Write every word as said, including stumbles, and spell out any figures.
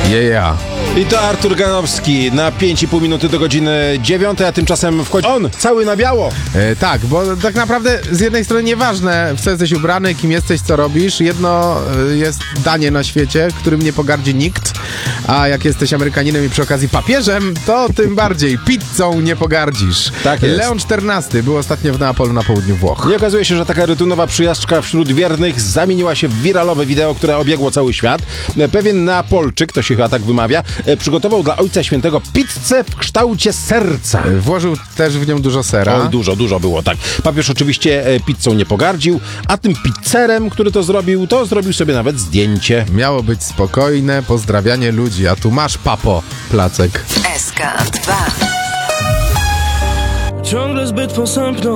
Yeah. I to Artur Ganowski na pięć i pół minuty do godziny dziewiątej, a tymczasem wchodzi on, cały na biało. E, tak, bo tak naprawdę z jednej strony nieważne, w co jesteś ubrany, kim jesteś, co robisz. Jedno e, jest danie na świecie, którym nie pogardzi nikt, a jak jesteś Amerykaninem i przy okazji papieżem, to tym bardziej pizzą nie pogardzisz. Tak jest. Leon czternasty był ostatnio w Neapolu na południu Włoch. I okazuje się, że taka rytunowa przyjażdżka wśród wiernych zamieniła się w wiralowe wideo, które obiegło cały świat. Pewien Neapolczyk, to się chyba tak wymawia, przygotował dla Ojca Świętego pizzę w kształcie serca. Włożył też w nią dużo sera. O, dużo, dużo było, tak. Papież oczywiście pizzą nie pogardził, a tym pizzerem, który to zrobił, to zrobił sobie nawet zdjęcie. Miało być spokojne pozdrawianie ludzi, a tu masz, papo, placek. S K dwa. Ciągle zbyt posępną